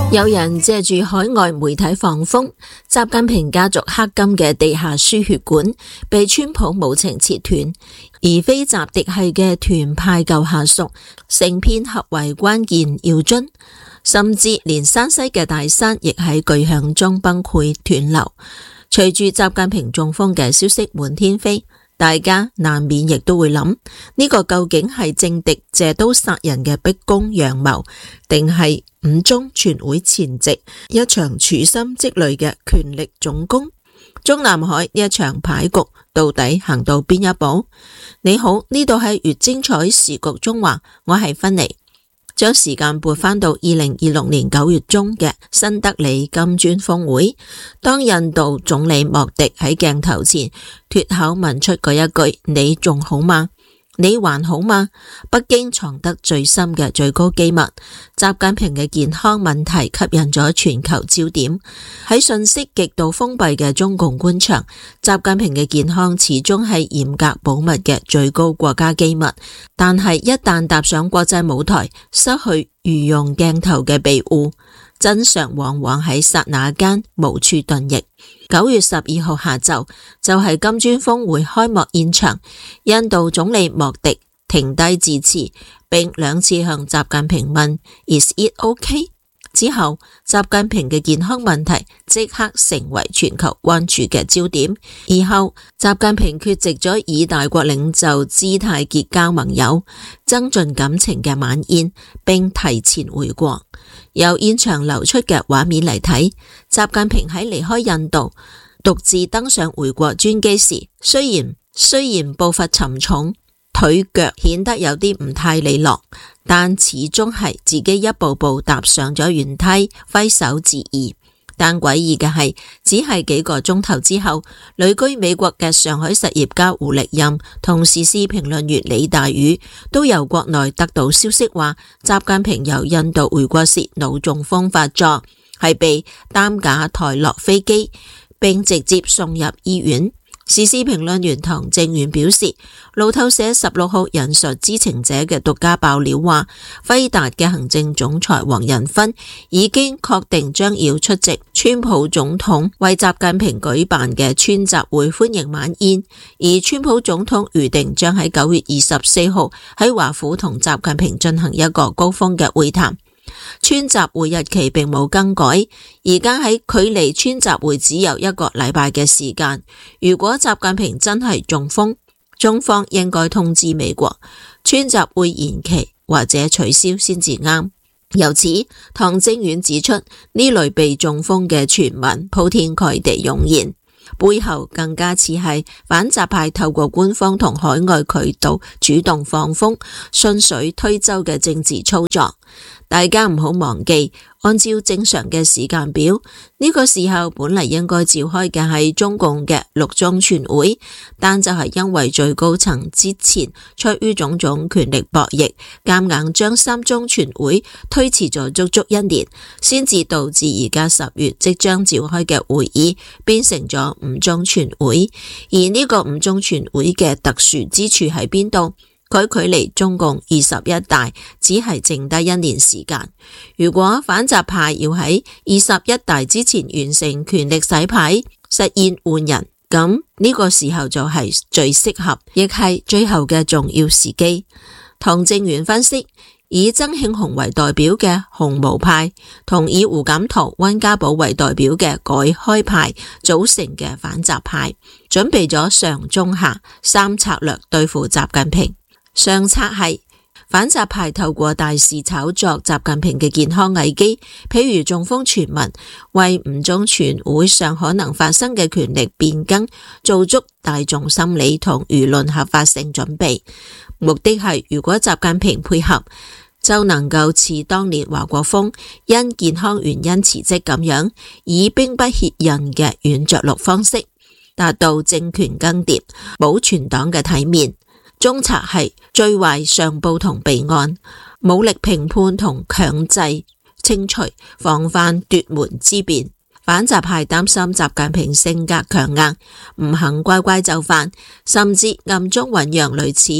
有人借住海外媒體放風，習近平家族黑金嘅地下輸血管被川普無情切斷，而非習嫡系嘅團派舊下屬成片合圍關鍵要津，甚至連山西嘅大山亦喺巨響中崩潰斷流。隨住習近平中風嘅消息滿天飛，大家難免亦都會諗，呢個究竟係政敵借刀殺人嘅逼宮陽謀，定係五中全會前夕一場處心積慮嘅權力總攻？中南海呢一場牌局到底行到邊一步？你好，呢度係越精彩時局中華，我係芬妮。將時間撥返到2026年9月中嘅新德里金磚峰會，當印度總理莫迪喺鏡頭前脫口問出嗰一句你仲好嗎？你還好嗎？北京藏得最深嘅最高機密，習近平嘅健康問題吸引咗全球焦點。喺信息極度封閉嘅中共官場，習近平嘅健康始終係嚴格保密嘅最高國家機密。但係一旦踏上國際舞台，失去御用鏡頭嘅庇護，真相往往喺剎那間無處遁逸。9月12號下晝就係金磚峰會開幕現場，印度總理莫迪停低致辭，並兩次向習近平問 Is it OK？ 之後，習近平嘅健康問題即刻成為全球關注嘅焦點。而後，習近平缺席咗以大國領袖姿態結交盟友、增進感情嘅晚宴，並提前回國。由現場流出嘅畫面嚟睇，習近平喺離開印度獨自登上回國專機時，雖然步伐沉重，腿腳顯得有啲唔太利落，但始終係自己一步步踏上咗原梯，揮手致意。但詭異嘅係，只係幾個鐘頭之後，旅居美國嘅上海實業家胡力任同時事評論員李大宇都由國內得到消息話，習近平由印度回國時腦中風發作，係被擔架抬落飛機，並直接送入醫院。時事評論員唐正遠表示，路透社16號引述知情者嘅獨家爆料話，輝達嘅行政總裁黃仁勳已經確定將要出席川普總統為習近平舉辦嘅川習會歡迎晚宴，而川普總統預定將喺9月24號喺華府同習近平進行一個高峰嘅會談。川習會日期並冇更改，而家喺距離川習會只有一個禮拜嘅時間。如果習近平真係中風，中方應該通知美國，川習會延期或者取消先至啱。由此，唐正遠指出，呢類被中風嘅傳聞鋪天蓋地湧現，背後更加似係反習派透過官方同海外渠道主動放風、順水推舟嘅政治操作。大家唔好忘記，按照正常嘅時間表，呢個時候本嚟應該召開嘅係中共嘅6中全會，但就係因為最高層之前出於種種權力博弈，夾硬將3中全會推遲咗足足1年，先至導致而家10月即將召開嘅會議變成咗5中全會。而呢個5中全會嘅特殊之處喺邊度？佢距離中共21大只係剩低1年時間。如果反習派要喺21大之前完成權力洗牌，實現換人，咁呢個時候就係最適合，亦係最後嘅重要時機。唐正遠分析，以曾慶紅為代表嘅紅毛派同以胡錦濤、溫家寶為代表嘅改開派組成嘅反習派，準備咗上中下3策略對付習近平。上策係反習派透過大肆炒作習近平嘅健康危機，譬如中風傳聞，為5中全會上可能發生嘅權力變更做足大眾心理同輿論合法性準備。目的係如果習近平配合，就能夠似當年華國鋒因健康原因辭職咁樣，以兵不血刃嘅軟着陸方式達到政權更迭，保存黨嘅體面。中策係最壞上報同備案，武力評判同強制清除，防範奪門之變。反習派擔心習近平性格強硬，唔肯乖乖就範，甚至暗中醞釀類似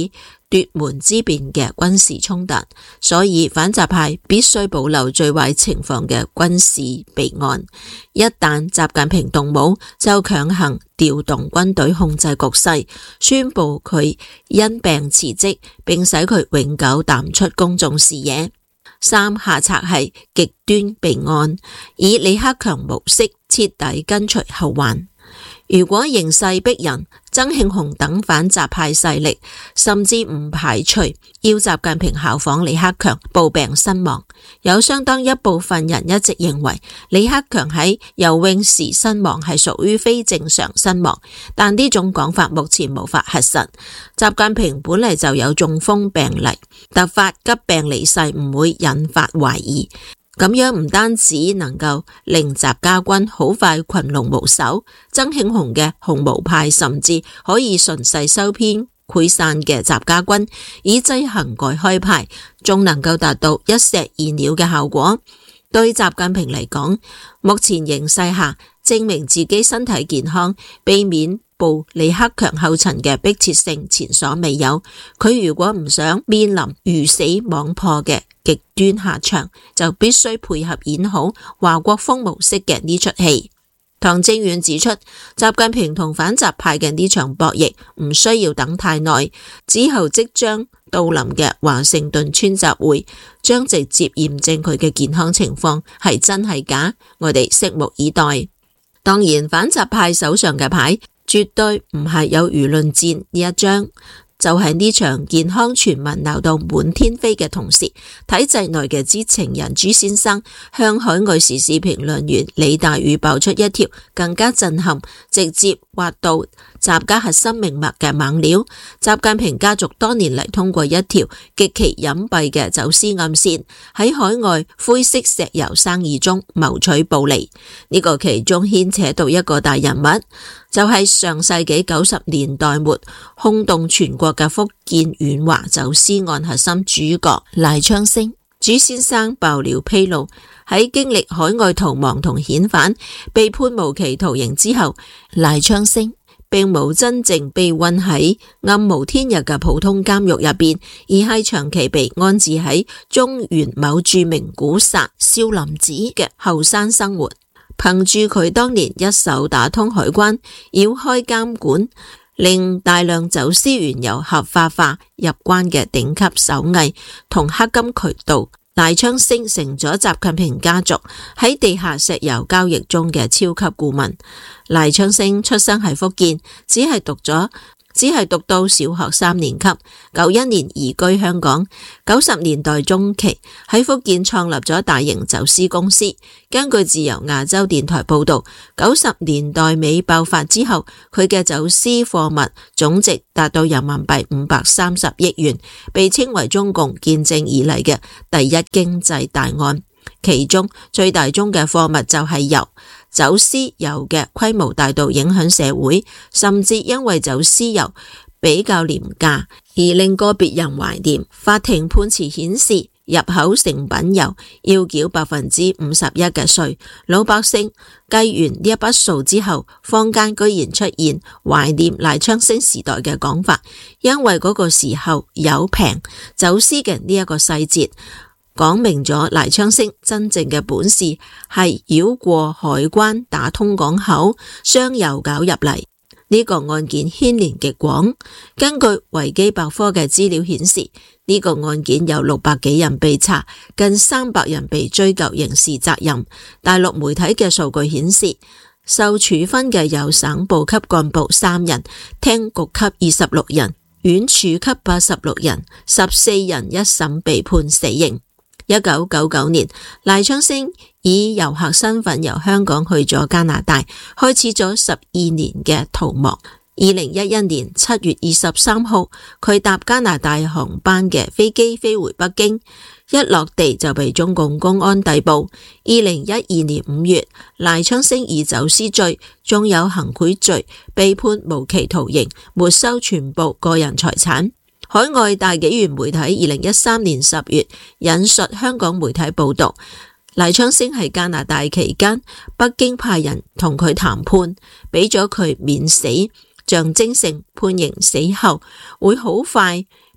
奪門之變嘅軍事衝突，所以反習派必須保留最壞情況嘅軍事備案。一旦習近平動武，就強行調動軍隊控制局勢，宣布佢因病辭職，並使佢永久淡出公眾視野。三，下策係極端備案，以李克強模式徹底根除後患。如果形勢逼人，曾慶紅等反習派勢力甚至唔排除要習近平效仿李克強暴病身亡。有相當一部分人一直認為李克強喺游泳時身亡係屬於非正常身亡，但呢種講法目前無法核實。習近平本嚟就有中風病例，突發急病離世唔會引發懷疑。咁樣唔單止能夠令習家軍好快群龍無首，曾慶紅嘅紅毛派甚至可以順勢收編潰散嘅習家軍，以制衡改開派，仲能夠達到一石二鳥嘅效果。對習近平嚟講，目前形勢下證明自己身體健康，避免步李克強後塵嘅迫切性前所未有。佢如果唔想面臨魚死網破嘅極端下場，就必須配合演好華國鋒模式嘅呢出戲。唐正遠指出，習近平同反習派嘅呢場博弈唔需要等太耐，之後即將到臨嘅華盛頓川習會將直接驗證佢嘅健康情況係真係假，我哋拭目以待。當然，反習派手上嘅牌絕對唔係有輿論戰呢一張。就係呢場健康傳聞鬧到滿天飛嘅同時，體制內嘅知情人朱先生向海外時事評論員李大宇爆出一條更加震撼、直接挖到習家核心命脈嘅猛料。習近平家族多年嚟通過一條極其隱蔽嘅走私暗線，喺海外灰色石油生意中謀取暴利。呢個其中牽扯到一個大人物，就係上世紀90年代末轟動全國嘅福建遠華走私案核心主角賴昌星。朱先生爆料披露，喺經歷海外逃亡同遣返被判無期徒刑之後，賴昌星並冇真正被困喺暗無天日嘅普通監獄入邊，而係長期被安置喺中原某著名古剎少林寺嘅後山生活。憑住佢當年一手打通海關、繞開監管，令大量走私原油合法化入關嘅頂級手藝同黑金渠道，賴昌星成咗習近平家族喺地下石油交易中嘅超級顧問。賴昌星出生喺福建，只係讀到小學3年級，91年移居香港。90年代中期喺福建創立咗大型走私公司。根據自由亞洲電台報道，90年代尾爆發之後，佢嘅走私貨物總值達到人民幣530億元，被稱為中共建政以嚟嘅第一經濟大案。其中最大宗嘅貨物就係油。走私油嘅規模大到影響社會，甚至因為走私油比較廉價而令個別人懷念。法庭判詞顯示，入口成品油要繳51%嘅稅。老百姓計完呢一筆數之後，坊間居然出現懷念賴昌星時代嘅講法，因為嗰個時候油平，走私嘅呢一個細節講明咗賴昌星真正嘅本事係繞過海關打通港口，將油搞入嚟。呢個案件牽連極廣，根據維基百科嘅資料顯示，呢個案件有600幾人被查，近300人被追究刑事責任。大陸媒體嘅數據顯示，受處分嘅有省部級幹部3人，廳局級26人，縣處級86人，14人一審被判死刑。1999年，賴昌星以遊客身份由香港去咗加拿大，開始咗12年嘅逃亡。2011年7月23號，佢搭加拿大航班嘅飛機飛回北京，一落地就被中共公安逮捕。2012年5月，賴昌星以走私罪，仲有行賄罪，被判無期徒刑，沒收全部個人財產。海外大紀元媒體2013年10月引述香港媒體報道，賴昌星喺加拿大期間，北京派人同佢談判，俾咗佢免死，象徵性判刑死後會好快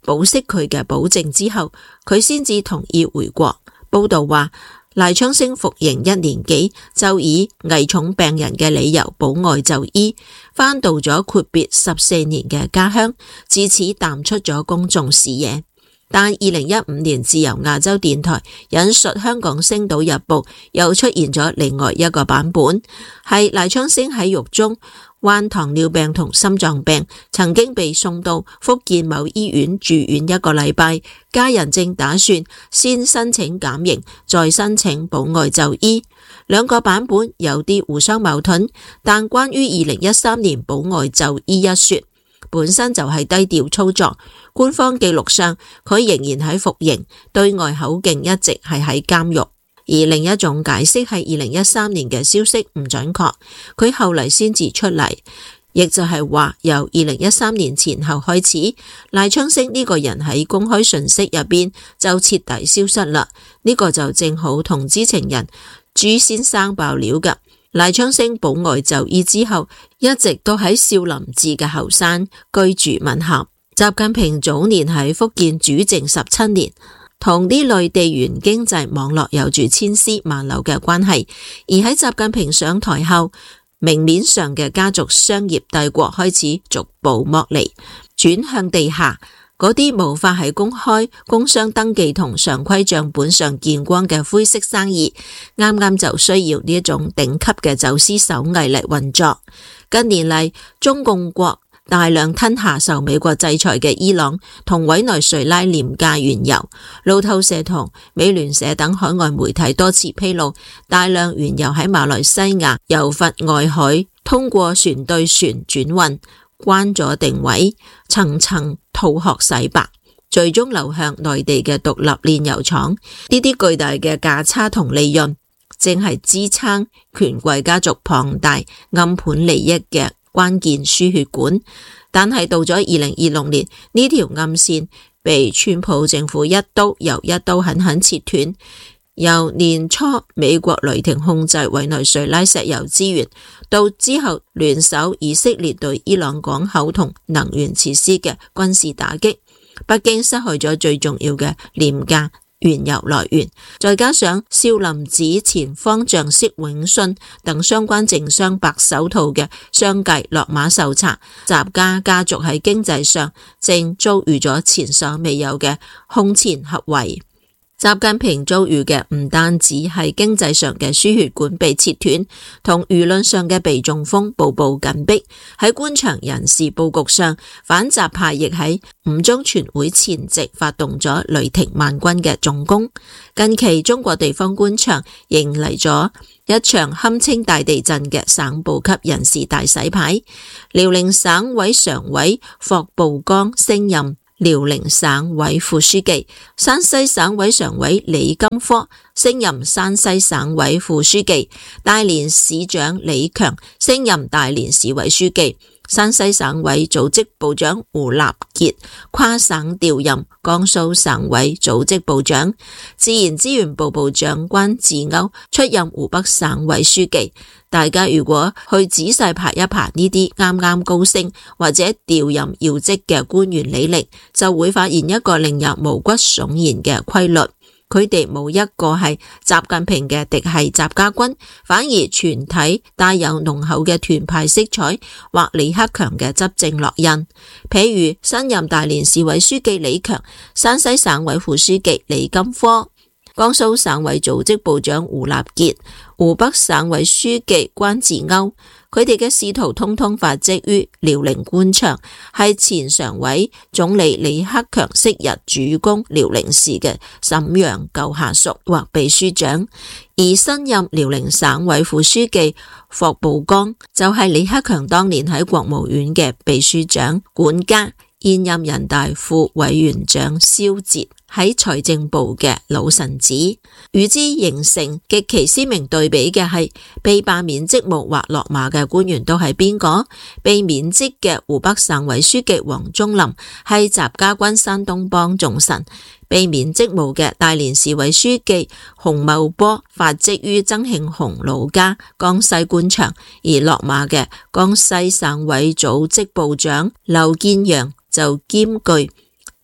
保釋佢嘅保證之後，佢先至同意回國。報道話，賴昌星服刑1年幾，就以危重病人嘅理由保外就醫，返到咗闊別14年嘅家鄉，自此淡出咗公眾視野。但2015年自由亞洲電台引述香港星島日報又出現咗另外一個版本，係賴昌星喺獄中患糖尿病同心臟病，曾經被送到福建某醫院住院1個禮拜，家人正打算先申請減刑，再申請保外就醫。兩個版本有啲互相矛盾，但關於2013年保外就醫一說，本身就係低調操作。官方記錄上佢仍然喺服刑，對外口徑一直係喺監獄。而另一種解釋係2013年嘅消息唔準確，佢後嚟先至出嚟，亦就係話由2013年前後開始，賴昌星呢個人喺公開信息入邊就徹底消失啦。呢個就正好同知情人朱先生爆料㗎。賴昌星保外就醫之後，一直都喺少林寺嘅後山居住問候。習近平早年喺福建主政17年，同啲內地緣經濟網絡有住千絲萬縷嘅關係。而喺習近平上台後，明面上嘅家族商業帝國開始逐步剝離，轉向地下。嗰啲無法喺公開工商登記同常規賬本上見光嘅灰色生意，啱啱就需要呢一種頂級嘅走私手藝嚟運作。近年嚟，中共國大量吞下受美國制裁嘅伊朗同委內瑞拉廉價原油。路透社同美聯社等海外媒體多次披露，大量原油喺馬來西亞油閥外海通過船對船轉運，關咗定位，層層吐殼洗白，最終流向內地嘅獨立煉油廠。呢啲巨大嘅價差同利潤，正係支撐權貴家族龐大暗盤利益嘅關鍵輸血管。但係到咗2026年，呢條暗線被川普政府一刀又一刀狠狠切斷。由年初美國雷霆控制委內瑞拉石油資源，到之後聯手以色列對伊朗港口同能源設施嘅軍事打擊，北京失去咗最重要嘅廉價原油來源，再加上少林寺前方丈釋永信等相關政商白手套嘅商界落馬受查，習家家族喺經濟上正遭遇咗前所未有嘅空前合圍。習近平遭遇嘅唔單止係經濟上嘅輸血管被切斷，同輿論上嘅被中風步步緊逼。喺官場人事佈局上，反習派亦喺五中全會前夕發動咗雷霆萬鈞嘅重攻。近期中國地方官場迎嚟咗一場堪稱大地震嘅省部級人事大洗牌。遼寧省委常委霍步剛升任遼寧省委副書記，山西省委常委李金科升任山西省委副書記，大連市長李強升任大連市委書記，山西省委組織部長胡立傑跨省調任江蘇省委組織部長，自然資源部部長關志歐出任湖北省委書記。大家如果去仔細排一排呢啲啱啱高升或者調任要職嘅官員履歷，就會發現一個令人毛骨悚然嘅規律。佢哋冇一個係習近平嘅嫡系習家軍，反而全體帶有濃厚嘅團派色彩或李克強嘅執政烙印。譬如新任大連市委書記李強、山西省委副書記李金科、江蘇省委組織部長胡立傑、湖北省委書記關志歐，佢哋嘅仕途通通發跡於遼寧官場，係前常委總理李克強昔日主攻遼寧市嘅瀋陽舊下屬或秘書長。而新任遼寧省委副書記霍步剛就係李克強當年喺國務院嘅秘書長管家，現任人大副委員長肖捷喺財政部嘅老臣子。與之形成極其鮮明對比嘅係，被罷免職務或落馬嘅官員都係邊個？被免職嘅湖北省委書記王忠林係習家軍山東幫重臣，被免職務嘅大連市委書記洪茂波發跡於曾慶紅老家江西官場，而落馬嘅江西省委組織部長劉建陽就兼具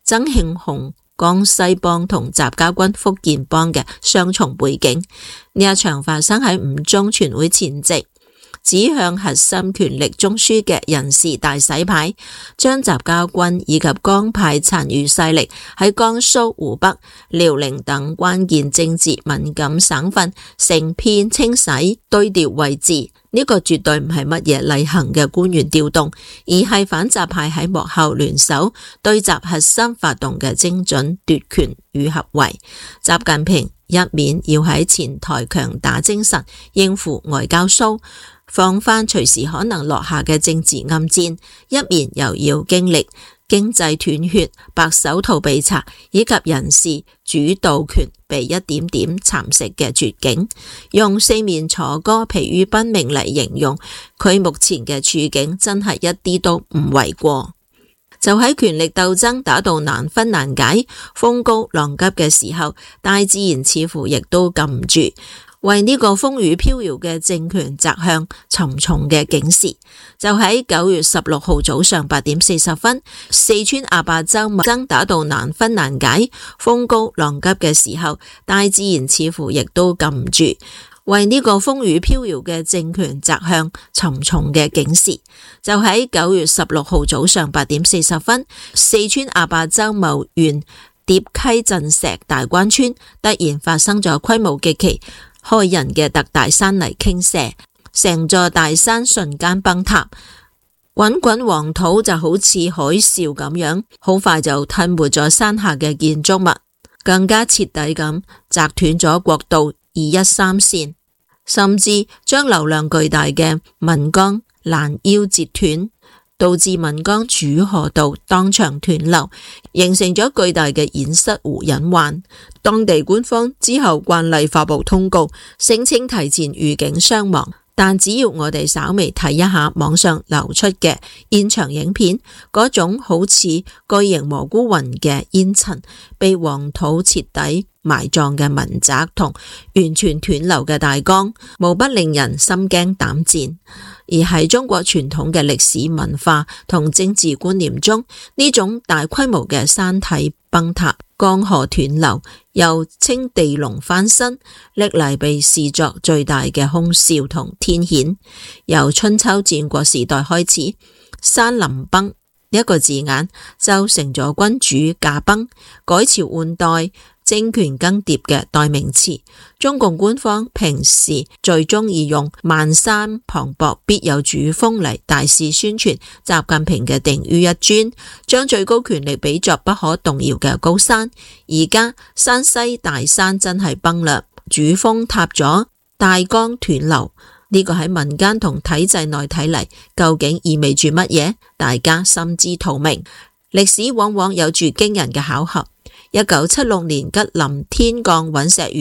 曾慶紅江西幫同習家軍福建幫嘅雙重背景。呢一場發生喺五中全會前夕，指向核心權力中樞嘅人事大洗牌，將習家軍以及江派殘餘勢力喺江蘇、湖北、遼寧等關鍵政治敏感省份成片清洗對調位置。呢個絕對唔係乜嘢例行嘅官員調動，而係反習派喺幕後聯手對習核心發動嘅精準奪權與合圍。習近平一面要喺前台強打精神應付外交騷，防範隨時可能落下嘅政治暗戰，一面又要經歷經濟斷血、白手套被查以及人事主導權被一點點蠶食嘅絕境，用四面楚歌、疲於奔命嚟形容佢目前嘅處境，真係一啲都唔為過。就喺權力鬥爭打到難分難解、風高浪急嘅時候，大自然似乎亦都禁唔住，為呢個風雨飄搖嘅政權擲向沉重嘅警示。就喺9月16號早上8點40分，四川阿壩州鬥爭打到難分難解、風高浪急嘅時候，大自然似乎亦都禁唔住，為呢個風雨飄搖嘅政權擲向沉重嘅警示。就喺9月16號早上8點40分，四川阿壩州某縣疊溪鎮石大關村突然發生咗規模極其駭人嘅特大山泥傾瀉，成座大山瞬間崩塌，滾滾黃土就好似海嘯咁樣，好快就吞沒咗山下嘅建築物，更加徹底咁砸斷咗國道213線，甚至將流量巨大嘅岷江攔腰截斷，導致岷江主河道當場斷流，形成咗巨大嘅堰塞湖隱患。當地官方之後慣例發布通告，聲稱提前預警傷亡，但只要我哋稍微睇一下網上流出嘅現場影片，嗰種好似巨型蘑菇雲嘅煙塵、被黃土徹底埋葬嘅民宅同完全斷流嘅大江，無不令人心驚膽戰。而喺中國傳統嘅歷史文化同政治觀念中，呢種大規模嘅山體崩塌、江河斷流，又稱地龍翻身，歷來被視作最大嘅凶兆同天譴。由春秋戰國時代開始，山林崩一個字眼就成咗君主駕崩、改朝換代、政權更迭嘅代名詞。中共官方平時最中意用萬山磅礴必有主峰嚟大肆宣傳習近平嘅定於一尊，將最高權力比作不可動搖嘅高山。而家山西大山真係崩啦，主峰塌咗，大江斷流，呢個喺民間同體制內睇嚟，究竟意味住乜嘢？大家心知肚明。歷史往往有住驚人嘅巧合。1976年吉林天降隕石雨